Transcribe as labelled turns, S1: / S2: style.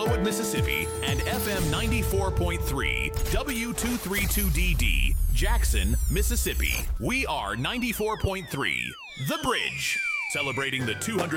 S1: Flowood, Mississippi, and FM 94.3 W232DD, Jackson, Mississippi. We are 94.3 The Bridge, celebrating the 200